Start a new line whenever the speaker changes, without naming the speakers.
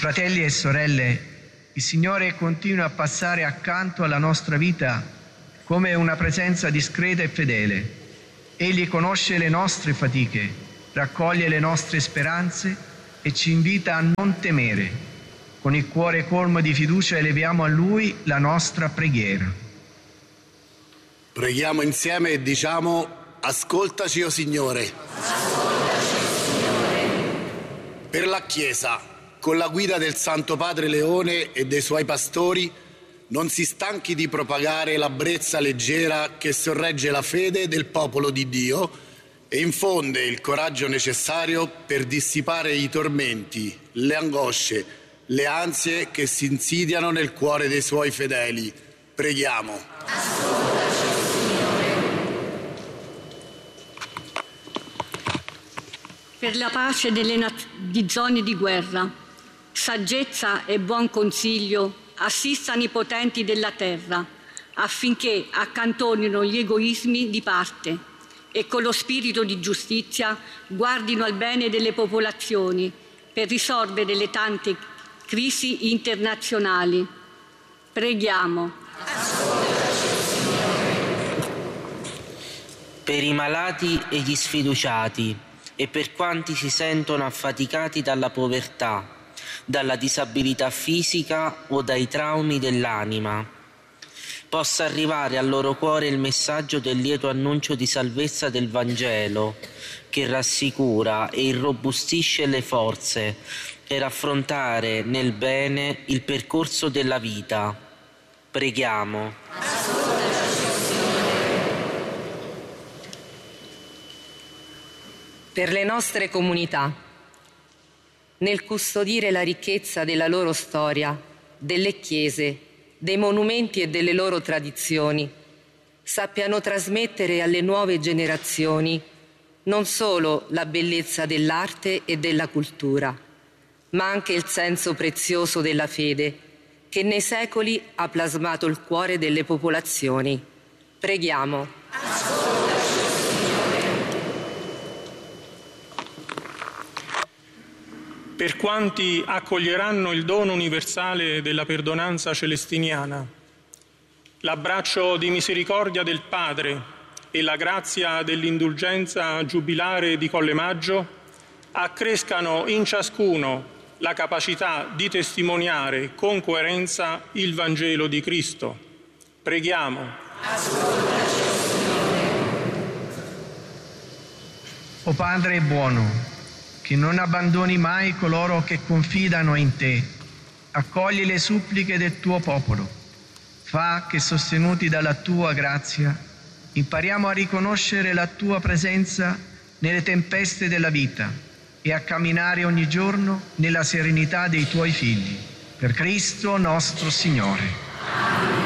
Fratelli e sorelle, il Signore continua a passare accanto alla nostra vita come una presenza discreta e fedele. Egli conosce le nostre fatiche, raccoglie le nostre speranze e ci invita a non temere. Con il cuore colmo di fiducia eleviamo a Lui la nostra preghiera.
Preghiamo insieme e diciamo: ascoltaci, o Signore.
Ascoltaci, Signore.
Per la Chiesa, con la guida del Santo Padre Leone e dei suoi pastori, non si stanchi di propagare la brezza leggera che sorregge la fede del popolo di Dio e infonde il coraggio necessario per dissipare i tormenti, le angosce, le ansie che si insidiano nel cuore dei suoi fedeli. Preghiamo.
Ascoltaci, Signore.
Per la pace di zone di guerra, saggezza e buon consiglio assistano i potenti della terra affinché accantonino gli egoismi di parte e con lo spirito di giustizia guardino al bene delle popolazioni per risolvere le tante crisi internazionali. Preghiamo.
Ascoltaci, Signore.
Per i malati e gli sfiduciati e per quanti si sentono affaticati dalla povertà, dalla disabilità fisica o dai traumi dell'anima, possa arrivare al loro cuore il messaggio del lieto annuncio di salvezza del Vangelo, che rassicura e irrobustisce le forze per affrontare nel bene il percorso della vita. Preghiamo.
Ascoltaci, Signore.
Per le nostre comunità, nel custodire la ricchezza della loro storia, delle chiese, dei monumenti e delle loro tradizioni, sappiano trasmettere alle nuove generazioni non solo la bellezza dell'arte e della cultura, ma anche il senso prezioso della fede che nei secoli ha plasmato il cuore delle popolazioni. Preghiamo.
Ascoltaci, Signore.
Per quanti accoglieranno il dono universale della perdonanza celestiniana, l'abbraccio di misericordia del Padre e la grazia dell'indulgenza giubilare di Colle Maggio accrescano in ciascuno la capacità di testimoniare con coerenza il Vangelo di Cristo. Preghiamo.
Ascoltaci, Signore.
O Padre buono, che non abbandoni mai coloro che confidano in te, accogli le suppliche del tuo popolo. Fa che, sostenuti dalla tua grazia, impariamo a riconoscere la tua presenza nelle tempeste della vita e a camminare ogni giorno nella serenità dei tuoi figli. Per Cristo nostro Signore.